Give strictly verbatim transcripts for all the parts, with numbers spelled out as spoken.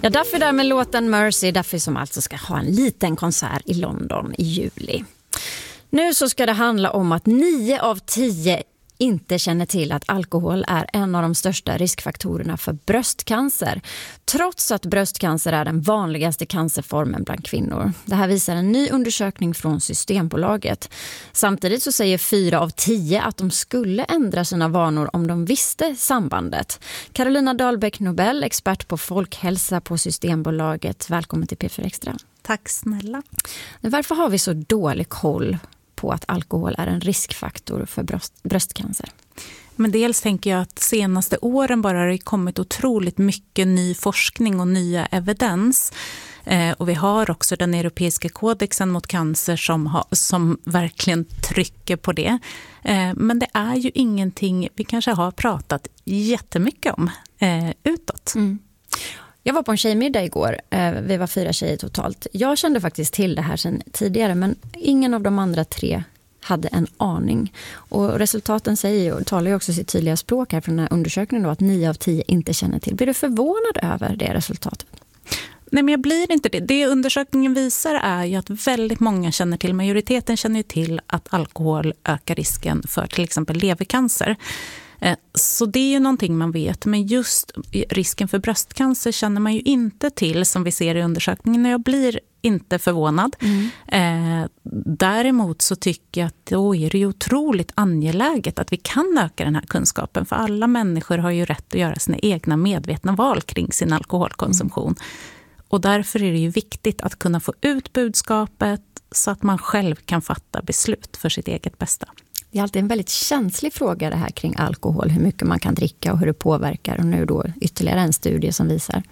Ja, Duffy där med låten Mercy. Duffy som alltså ska ha en liten konsert i London i juli. Nu så ska det handla om att nio av tio inte känner till att alkohol är en av de största riskfaktorerna för bröstcancer. Trots att bröstcancer är den vanligaste cancerformen bland kvinnor. Det här visar en ny undersökning från Systembolaget. Samtidigt så säger fyra av tio att de skulle ändra sina vanor om de visste sambandet. Carolina Dahlbäck Nobel, expert på folkhälsa på Systembolaget. Välkommen till P fyra Extra. Tack snälla. Varför har vi så dålig koll på att alkohol är en riskfaktor för bröst, bröstcancer? Men dels tänker jag att senaste åren bara har det kommit otroligt mycket ny forskning och nya evidens. Eh, och vi har också den europeiska kodexen mot cancer som, ha, som verkligen trycker på det. Eh, men det är ju ingenting vi kanske har pratat jättemycket om eh, utåt. Mm. Jag var på en tjejmiddag igår. Vi var fyra tjejer totalt. Jag kände faktiskt till det här sedan tidigare, men ingen av de andra tre hade en aning. Och resultaten säger och talar ju också sitt tydliga språk här från den här undersökningen då, att nio av tio inte känner till. Blir du förvånad över det resultatet? Nej, men jag blir inte det. Det undersökningen visar är ju att väldigt många känner till, majoriteten känner ju till att alkohol ökar risken för till exempel levercancer. Så det är ju någonting man vet, men just risken för bröstcancer känner man ju inte till, som vi ser i undersökningen. Jag blir inte förvånad. Mm. Eh, däremot så tycker jag att då är det ju otroligt angeläget att vi kan öka den här kunskapen, för alla människor har ju rätt att göra sina egna medvetna val kring sin alkoholkonsumtion. Mm. Och därför är det ju viktigt att kunna få ut budskapet så att man själv kan fatta beslut för sitt eget bästa. Det är alltid en väldigt känslig fråga det här kring alkohol, hur mycket man kan dricka och hur det påverkar, och nu då ytterligare en studie som visar.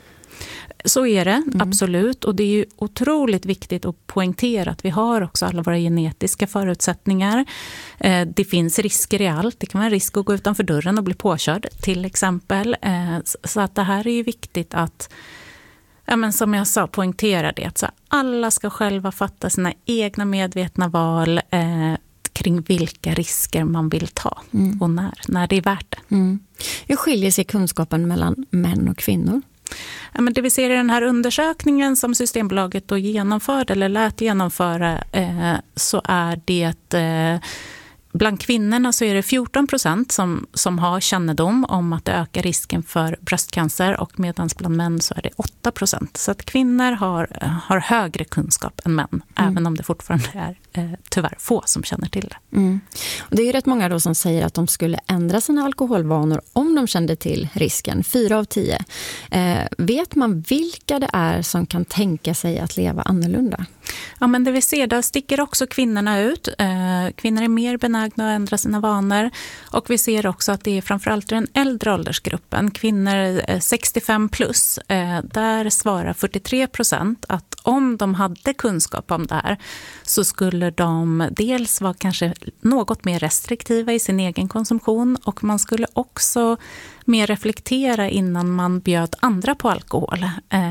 Så är det, mm. absolut, och det är ju otroligt viktigt att poängtera att vi har också alla våra genetiska förutsättningar. Eh, det finns risker i allt, det kan vara en risk att gå utanför dörren och bli påkörd till exempel. Eh, så att det här är ju viktigt att, ja, men som jag sa, poängtera det. Att så alla ska själva fatta sina egna medvetna val eh, kring vilka risker man vill ta mm. och när, när det är värt det. Mm. Hur skiljer sig kunskapen mellan män och kvinnor? Ja, men det vi ser i den här undersökningen som Systembolaget då genomförde eller lät genomföra eh, så är det eh, bland kvinnorna så är det fjorton procent som, som har kännedom om att det ökar risken för bröstcancer, och medan bland män så är det åtta procent. Så att kvinnor har, har högre kunskap än män, mm. även om det fortfarande är eh, tyvärr få som känner till det. Mm. Och det är ju rätt många då som säger att de skulle ändra sina alkoholvanor om de kände till risken. Fyra av tio. Eh, vet man vilka det är som kan tänka sig att leva annorlunda? Ja, men det vi ser, där sticker också kvinnorna ut. Eh, kvinnor är mer benägna att ändra sina vanor, och vi ser också att det är framförallt den äldre åldersgruppen, kvinnor eh, sextiofem plus, eh, där svarar fyrtiotre procent att om de hade kunskap om det här så skulle de dels vara kanske något mer restriktiva i sin egen konsumtion, och man skulle också mer reflektera innan man bjöd andra på alkohol.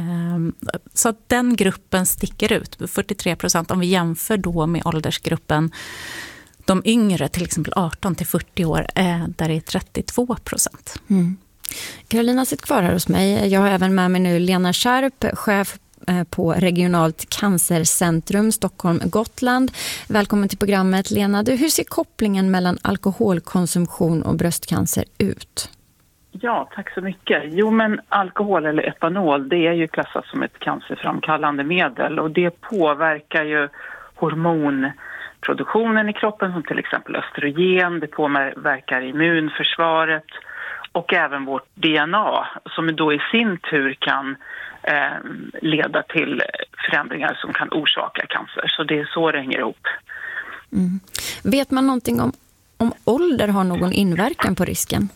Så att den gruppen sticker ut, fyrtiotre procent, om vi jämför då med åldersgruppen de yngre, till exempel arton till fyrtio år, där är trettiotvå procent. Mm. Carolina sitter kvar här hos mig. Jag har även med mig nu Lena Skärp, chef på Regionalt cancercentrum Stockholm-Gotland. Välkommen till programmet, Lena. Du, hur ser kopplingen mellan alkoholkonsumtion och bröstcancer ut? Ja, tack så mycket. Jo, men alkohol eller etanol, det är ju klassat som ett cancerframkallande medel, och det påverkar ju hormonproduktionen i kroppen, som till exempel östrogen. Det påverkar immunförsvaret och även vårt D N A, som då i sin tur kan eh, leda till förändringar som kan orsaka cancer. Så det är så det hänger ihop. Mm. Vet man någonting om, om ålder har någon inverkan på risken?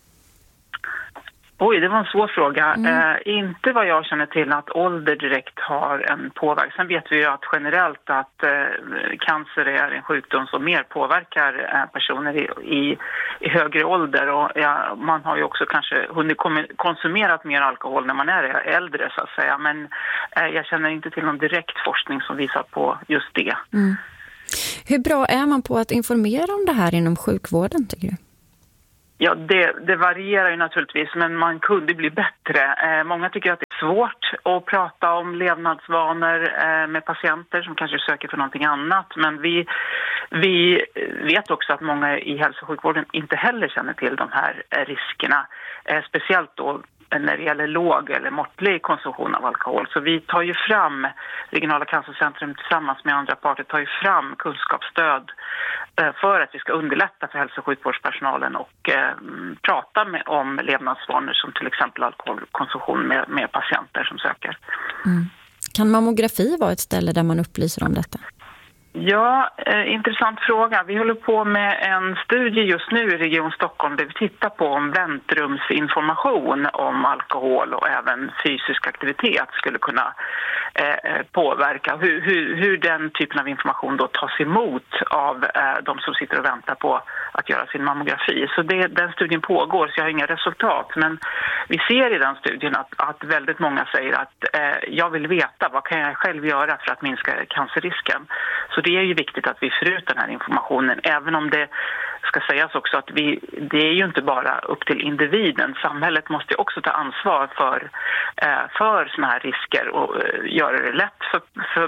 Oj, det var en svår fråga. Mm. Eh, inte vad jag känner till att ålder direkt har en påverkan. Sen vet vi ju att generellt att eh, cancer är en sjukdom som mer påverkar eh, personer i, i, i högre ålder. Och ja, man har ju också kanske hunnit konsumerat mer alkohol när man är äldre, så att säga. Men eh, jag känner inte till någon direkt forskning som visar på just det. Mm. Hur bra är man på att informera om det här inom sjukvården, tycker du? Ja, det, det varierar ju naturligtvis, men man kunde bli bättre. Eh, många tycker att det är svårt att prata om levnadsvanor eh, med patienter som kanske söker för någonting annat. Men vi, vi vet också att många i hälso- och sjukvården inte heller känner till de här eh, riskerna. Eh, speciellt då när det gäller låg eller måttlig konsumtion av alkohol. Så vi tar ju fram, Regionala cancercentrum tillsammans med andra parter tar ju fram kunskapsstöd för att vi ska underlätta för hälso- och sjukvårdspersonalen och eh, prata med, om levnadsvanor som till exempel alkoholkonsumtion med, med patienter som söker. Mm. Kan mammografi vara ett ställe där man upplyser om detta? Ja, eh, intressant fråga. Vi håller på med en studie just nu i Region Stockholm där vi tittar på om väntrumsinformation om alkohol och även fysisk aktivitet skulle kunna eh, påverka. Hur, hur, hur den typen av information då tas emot av eh, de som sitter och väntar på att göra sin mammografi. Så det, den studien pågår, så jag har inga resultat. Men vi ser i den studien att, att väldigt många säger att eh, jag vill veta vad kan jag själv göra för att minska cancerrisken. Så det är ju viktigt att vi får ut den här informationen, även om det ska sägas också att vi, det är ju inte bara upp till individen. Samhället måste också ta ansvar för, eh, för såna här risker och eh, göra det lätt för,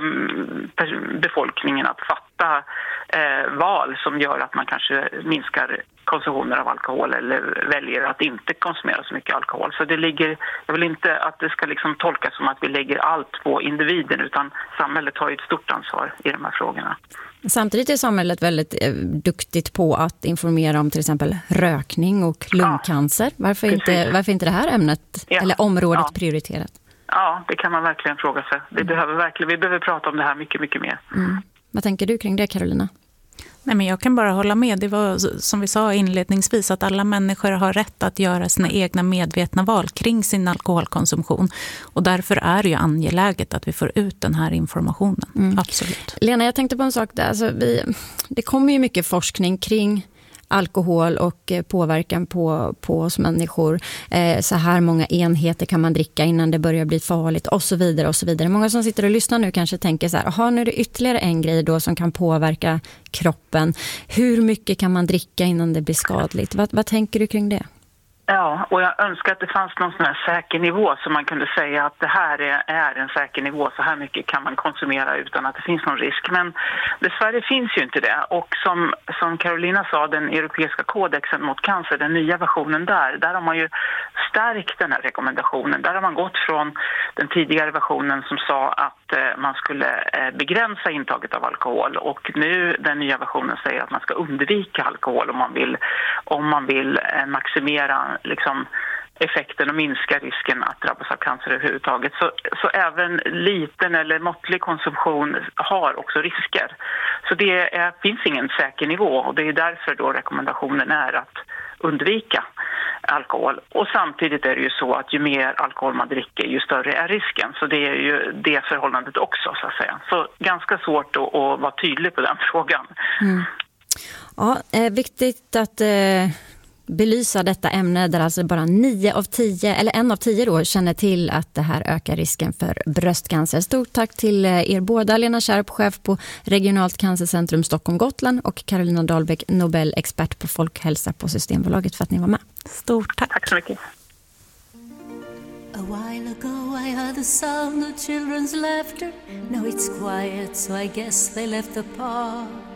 för befolkningen att fatta eh, val som gör att man kanske minskar konsumtionen av alkohol eller väljer att inte konsumera så mycket alkohol. Så det ligger, jag vill inte att det ska liksom tolkas som att vi lägger allt på individen, utan samhället har ju ett stort ansvar i de här frågorna. Samtidigt är samhället väldigt eh, duktigt på att informera om till exempel rökning och lungcancer. Ja, varför, inte, varför inte det här ämnet ja. eller området ja. prioriterat? Ja, det kan man verkligen fråga sig. Vi, mm. behöver, verkligen, vi behöver prata om det här mycket, mycket mer. Mm. Vad tänker du kring det, Carolina? Nej, men jag kan bara hålla med. Det var som vi sa inledningsvis att alla människor har rätt att göra sina egna medvetna val kring sin alkoholkonsumtion. Och därför är det ju angeläget att vi får ut den här informationen. Mm. Absolut. Lena, jag tänkte på en sak där. Alltså vi, det kommer ju mycket forskning kring alkohol och påverkan på, på oss människor. Eh, så här många enheter kan man dricka innan det börjar bli farligt och så vidare och så vidare. Många som sitter och lyssnar nu kanske tänker så här, aha, nu är det ytterligare en grej då som kan påverka kroppen. Hur mycket kan man dricka innan det blir skadligt? Vad, vad tänker du kring det? Ja, och jag önskar att det fanns någon sån här säker nivå som man kunde säga att det här är, är en säker nivå, så här mycket kan man konsumera utan att det finns någon risk. Men dessvärre finns ju inte det. Och som, som Carolina sa, den europeiska kodexen mot cancer, den nya versionen där, där har man ju stärkt den här rekommendationen. Där har man gått från den tidigare versionen som sa att eh, man skulle eh, begränsa intaget av alkohol, och nu den nya versionen säger att man ska undvika alkohol om man vill, om man vill eh, maximera liksom effekten och minska risken att drabbas av cancer överhuvudtaget. Så, så även liten eller måttlig konsumtion har också risker. Så det är, finns ingen säker nivå, och det är därför då rekommendationen är att undvika alkohol. Och samtidigt är det ju så att ju mer alkohol man dricker, ju större är risken. Så det är ju det förhållandet också, så att säga. Så ganska svårt att, att vara tydlig på den frågan. Mm. Ja, eh, viktigt att eh, belysa detta ämne där alltså bara nio av tio, eller en av tio då, känner till att det här ökar risken för bröstcancer. Stort tack till er båda, Lena Kärp, chef på Regionalt cancercentrum Stockholm-Gotland, och Carolina Dahlbäck, Nobelexpert på folkhälsa på Systembolaget, för att ni var med. Stort tack. Tack så mycket. A while ago I heard the sound of children's laughter. Now it's quiet, so I guess they left the park.